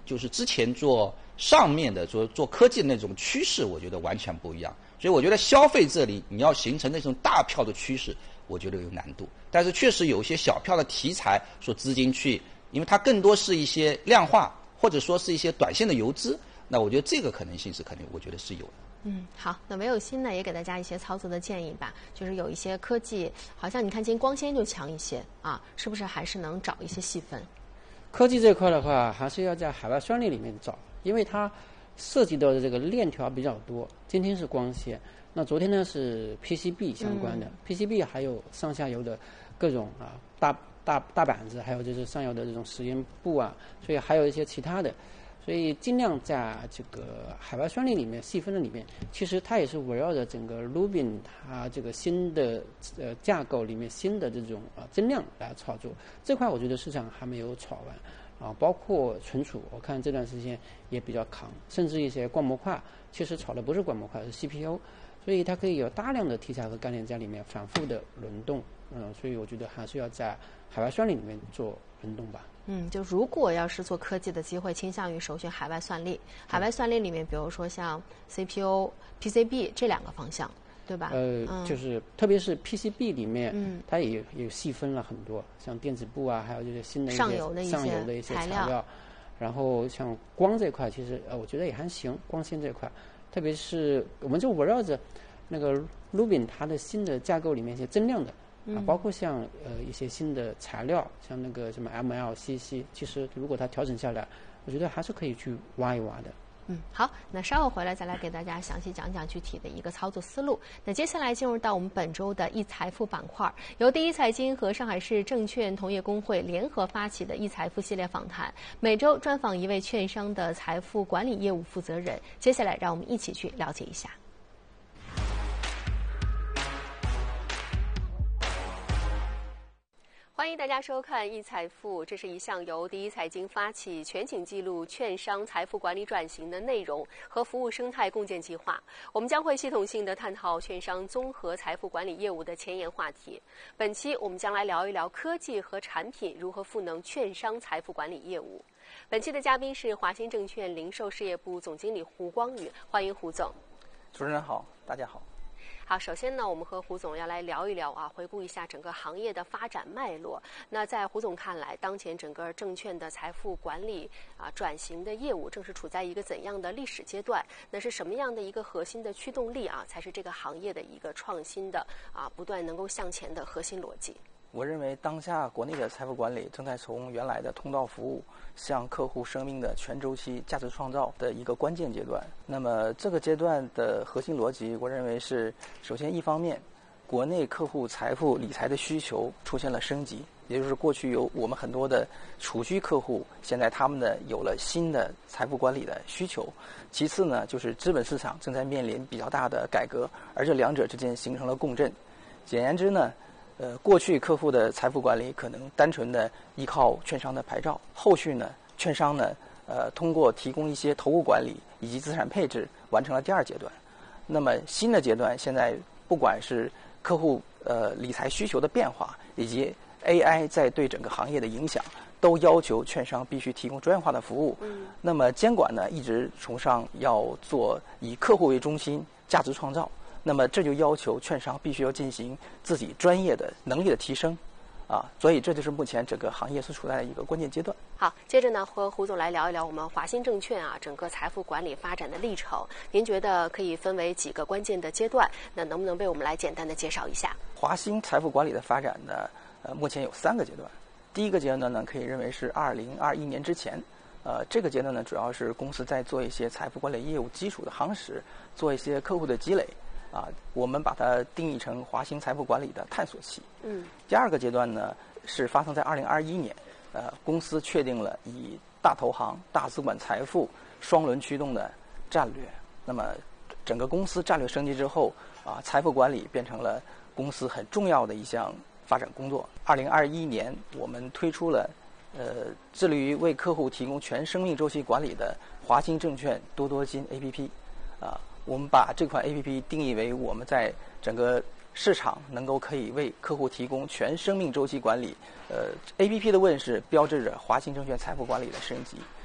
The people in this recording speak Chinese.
就是之前做上面的做科技的那种趋势，我觉得完全不一样。所以我觉得消费这里你要形成那种大票的趋势，我觉得有难度。但是确实有一些小票的题材，说资金去，因为它更多是一些量化，或者说是一些短线的游资，那我觉得这个可能性是肯定，我觉得是有的。 好，那唯有心呢也给大家一些操作的建议吧，就是有一些科技，好像你看今天光纤就强一些啊，是不是还是能找一些细分？ 科技这块的话，还是要在海外算力里面找，因为它涉及到的这个链条比较多。今天是光纤，那昨天呢是 PCB 相关的、PCB 还有上下游的各种大板子，还有就是上游的这种实验布啊，所以还有一些其他的。所以尽量在这个海外算力里面细分的里面，其实它也是围绕着整个 Rubin 它这个新的架构里面新的这种增量来操作。这块我觉得市场还没有炒完包括存储，我看这段时间也比较扛，甚至一些光模块，其实炒的不是光模块，是 CPU， 所以它可以有大量的题材和概念在里面反复的轮动。所以我觉得还是要在海外算力里面做轮动吧。 就如果要是做科技的机会，倾向于首选海外算力。海外算力里面，比如说像 CPU、PCB 这两个方向，对吧？ 就是特别是 PCB 里面，它也细分了很多，像电子布啊，还有就是新的上游的一些材料。然后像光这块，其实我觉得也还行，光纤这块，特别是我们就围绕着那个 Rubin 它的新的架构里面一些增量的。包括像一些新的材料，像那个什么 MLCC， 其实如果它调整下来，我觉得还是可以去挖一挖的。 好，那稍后回来再来给大家详细讲讲具体的一个操作思路。那接下来进入到我们本周的易财富板块，由第一财经和上海市证券同业公会联合发起的易财富系列访谈，每周专访一位券商的财富管理业务负责人。接下来让我们一起去了解一下。欢迎大家收看易财富，这是一项由第一财经发起全景记录券商财富管理转型的内容和服务生态共建计划。我们将会系统性的探讨券商综合财富管理业务的前沿话题。本期我们将来聊一聊科技和产品如何赋能券商财富管理业务。本期的嘉宾是华兴证券零售事业部总经理胡光宇，欢迎胡总。 主持人好，大家好。 好，首先呢，我们和胡总要来聊一聊回顾一下整个行业的发展脉络。那在胡总看来，当前整个证券的财富管理转型的业务正是处在一个怎样的历史阶段？那是什么样的一个核心的驱动力才是这个行业的一个创新的不断能够向前的核心逻辑？ 我认为当下国内的财富管理正在从原来的通道服务向客户生命的全周期价值创造的一个关键阶段。那么这个阶段的核心逻辑，我认为是首先一方面，国内客户财富理财的需求出现了升级，也就是过去有我们很多的储蓄客户，现在他们呢有了新的财富管理的需求。其次呢，就是资本市场正在面临比较大的改革，而这两者之间形成了共振。简言之呢，过去客户的财富管理可能单纯的依靠券商的牌照，后续呢，券商呢，通过提供一些投顾管理以及资产配置，完成了第二阶段。那么新的阶段，现在不管是客户理财需求的变化，以及 AI 在对整个行业的影响，都要求券商必须提供专业化的服务。那么监管呢，一直崇尚要做以客户为中心，价值创造。那么这就要求券商必须要进行自己专业的能力的提升，所以这就是目前整个行业所处在的一个关键阶段。 好，接着呢和胡总来聊一聊我们华兴证券整个财富管理发展的历程。您觉得可以分为几个关键的阶段？那能不能为我们来简单的介绍一下？ 华兴财富管理的发展呢，目前有3个阶段。第一个阶段呢，可以认为是2021年之前。这个阶段呢，主要是公司在做一些财富管理业务基础的夯实，做一些客户的积累。我们把它定义成华兴财富管理的探索期。第二个阶段呢，是发生在2021年，公司确定了以大投行、大资管财富双轮驱动的战略。那么，整个公司战略升级之后，财富管理变成了公司很重要的一项发展工作。2021年，我们推出了致力于为客户提供全生命周期管理的华兴证券多多金 APP。我们把这款 APP 定义为我们在整个市场能够可以为客户提供全生命周期管理。APP 的问世标志着华兴证券财富管理的升级。